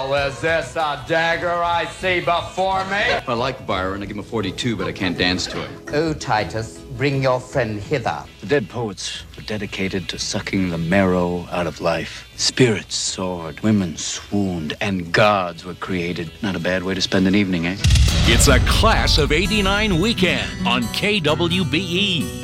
Is this a dagger I see before me? I like Byron. I give him a 42, but I can't dance to him. Oh, Titus, bring your friend hither. The dead poets were dedicated to sucking the marrow out of life. Spirits soared, women swooned, and gods were created. Not a bad way to spend an evening, eh? It's a Class of '89 weekend on KWBE.